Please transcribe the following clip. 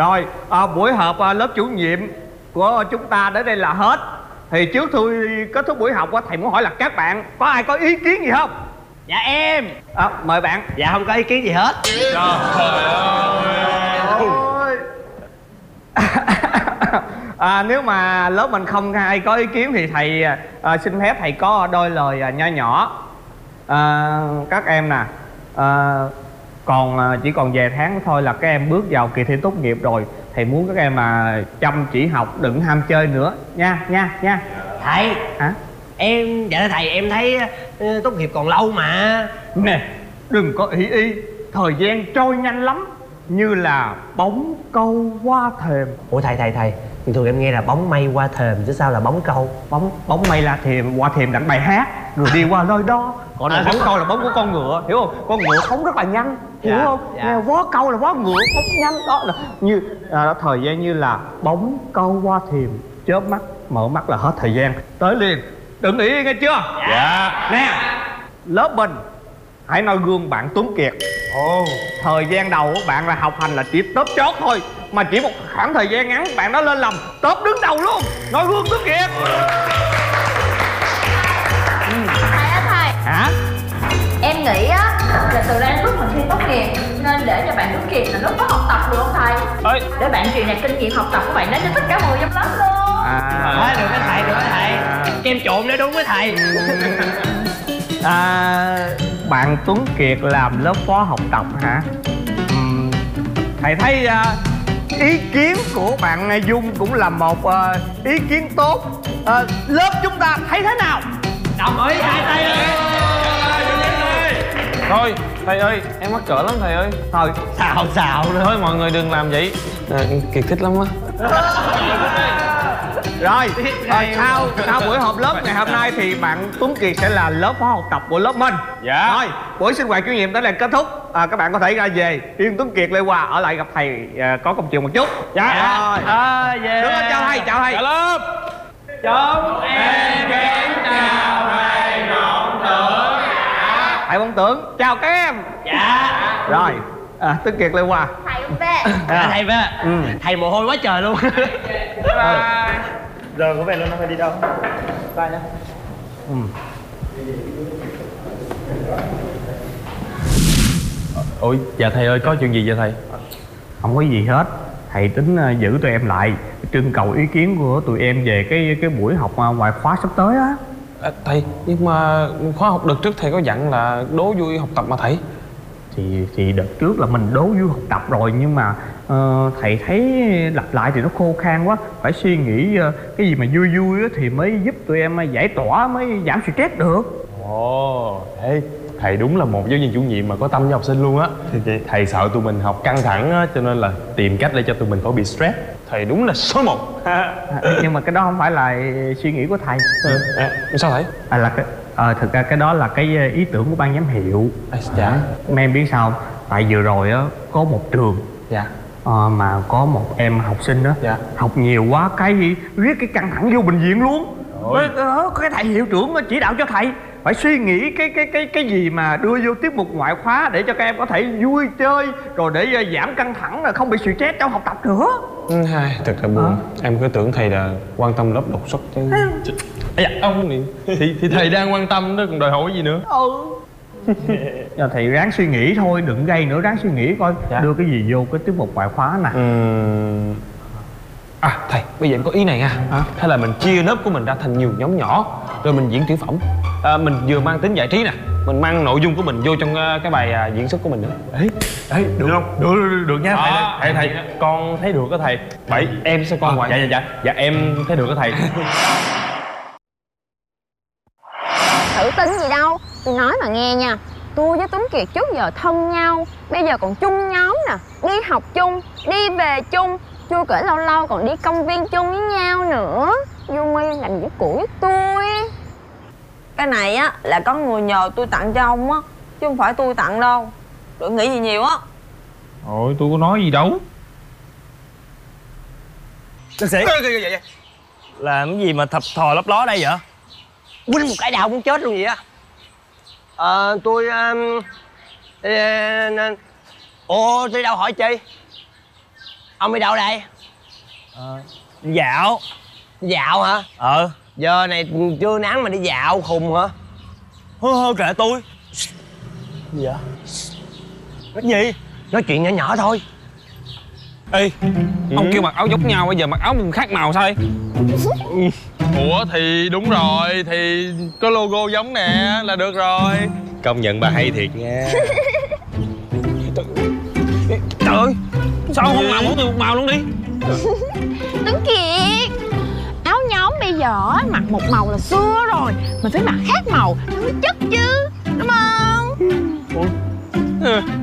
Rồi, buổi họp lớp chủ nhiệm của chúng ta đến đây là hết. Thì trước khi kết thúc buổi học á, thầy muốn hỏi là các bạn có ai có ý kiến gì không? Dạ em. Mời bạn. Dạ không có ý kiến gì hết. Trời ơi. Nếu mà lớp mình không ai có ý kiến thì thầy xin phép thầy có đôi lời nho nhỏ. Các em nè, chỉ còn vài tháng thôi là các em bước vào kỳ thi tốt nghiệp rồi. Thầy muốn các em mà chăm chỉ học, đừng ham chơi nữa nha. Thầy. Hả? Dạ thầy, em thấy tốt nghiệp còn lâu mà. Nè, đừng có ý. Thời gian trôi nhanh lắm, như là bóng câu qua thềm. Ủa thầy, thường thường em nghe là bóng mây qua thềm chứ sao là bóng câu? Bóng mây là thềm, qua thềm đặng bài hát, người đi qua nơi đó. Còn bóng câu là bóng của con ngựa, hiểu không? Con ngựa phóng rất là nhanh, hiểu không? Nghe vó câu là vó ngựa phóng nhanh, đó là như thời gian như là bóng câu qua thềm, chớp mắt mở mắt là hết thời gian, tới liền. Đừng nghĩ nghe chưa? Dạ. Nè, lớp mình hãy noi gương bạn Tuấn Kiệt. Thời gian đầu của bạn là học hành là chỉ top chót thôi, mà chỉ một khoảng thời gian ngắn bạn đã lên làm top đứng đầu luôn. Noi gương Tuấn Kiệt. Thầy á thầy. Hả? Em nghĩ á là từ đây lúc mình thi tốt nghiệp nên để cho bạn Tuấn Kiệt là lúc có học tập được không thầy? Để bạn truyền đạt kinh nghiệm học tập của bạn đến cho tất cả mọi người trong lớp luôn. Được với thầy, kem trộn nó đúng với thầy. Bạn Tuấn Kiệt làm lớp phó học tập hả? Thầy thấy ý kiến của bạn Dung cũng là một ý kiến tốt. Lớp chúng ta thấy thế nào? Đồng ý thầy ơi. Thôi thầy ơi, em mắc cỡ lắm thầy ơi. Thôi xào nữa. Thôi mọi người đừng làm vậy. Kiệt thích lắm á. Rồi, sau buổi họp lớp ngày hôm nay thì bạn Tuấn Kiệt sẽ là lớp phó học tập của lớp mình. Dạ. Rồi, buổi sinh hoạt chủ nhiệm tới đây kết thúc. Các bạn có thể ra về. Riêng Tuấn Kiệt, Lê Hòa ở lại gặp thầy có công chuyện một chút. Dạ. Rồi. Về. Đứng lên chào thầy. Cả lớp. Chúng em kính chào thầy Vọng Tưởng. Thầy Vọng Tưởng, chào các em. Dạ. Rồi, Tuấn Kiệt, Lê Hòa. Thầy không về. Thầy về. Thầy mồ hôi quá trời luôn. Giờ có về luôn, nó phải đi đâu? Bye nhá. Ôi dạ thầy ơi, có chuyện gì vậy thầy? Không có gì hết. Thầy tính giữ tụi em lại, trưng cầu ý kiến của tụi em về cái buổi học ngoại khóa sắp tới á. Thầy, nhưng mà khóa học đợt trước thầy có dặn là đố vui học tập mà thầy. Thì đợt trước là mình đố vui học tập rồi, nhưng mà thầy thấy lặp lại thì nó khô khan quá. Phải suy nghĩ cái gì mà vui vui thì mới giúp tụi em giải tỏa, mới giảm stress được. Ồ, thầy đúng là một giáo viên chủ nhiệm mà có tâm với học sinh luôn á. Thầy sợ tụi mình học căng thẳng á, cho nên là tìm cách để cho tụi mình khỏi bị stress. Thầy đúng là số 1. Nhưng mà cái đó không phải là suy nghĩ của thầy. Sao thầy? Thực ra cái đó là cái ý tưởng của ban giám hiệu. Dạ. Mấy em biết sao không? Tại vừa rồi á có một trường. Dạ. Mà có một em học sinh đó. Dạ. Học nhiều quá cái riết cái căng thẳng vô bệnh viện luôn. Cái thầy hiệu trưởng chỉ đạo cho thầy phải suy nghĩ cái gì mà đưa vô tiết mục ngoại khóa để cho các em có thể vui chơi, rồi để giảm căng thẳng, là không bị stress trong học tập nữa. Thật là buồn. Em cứ tưởng thầy là quan tâm lớp đột xuất chứ. Ông thì thầy đang quan tâm đó, còn đòi hỏi gì nữa. Giờ thầy ráng suy nghĩ thôi, đừng gây nữa, ráng suy nghĩ coi. Đưa cái gì vô cái tiết mục ngoại khóa nè. Thầy, bây giờ em có ý này nha. Hay là mình chia lớp của mình ra thành nhiều nhóm nhỏ, rồi mình diễn tiểu phẩm. Mình vừa mang tính giải trí nè, mình mang nội dung của mình vô trong cái bài diễn xuất của mình nữa. Được không? Được nha Thầy, con thấy được đó thầy. Vậy em sẽ con ngoài. Dạ em thấy được đó thầy. Thử tính gì đâu. Tôi nói mà nghe nha. Tôi với Tuấn Kiệt trước giờ thân nhau, bây giờ còn chung nhóm nè, đi học chung, đi về chung, chưa kể lâu lâu còn đi công viên chung với nhau nữa. Dung My làm gì của với tôi. Cái này á là có người nhờ tôi tặng cho ông á, chứ không phải tôi tặng đâu. Đừng nghĩ gì nhiều á. Ôi tôi có nói gì đâu. Tiến sĩ, làm cái gì mà thập thò lấp ló đây vậy? Quýnh một cái đào muốn chết luôn vậy á. Tôi Ủa đi đâu hỏi chi? Ông đi đâu đây? Dạo. Dạo hả? Giờ này trưa nắng mà đi dạo khùng hả? Thôi kệ tôi. Gì vậy? Cái gì? Nói chuyện nhỏ nhỏ thôi. Ê, ông kêu mặc áo giống nhau, bây giờ mặc áo khác màu sao? Ủa thì đúng rồi, thì có logo giống nè là được rồi. Công nhận bà hay thiệt nha. Trời ơi, sao ông không làm mỗi người một màu luôn đi? Tuấn Kiệt, áo nhóm bây giờ á, mặc một màu là xưa rồi. Mình phải mặc khác màu nó mới chất chứ, đúng không?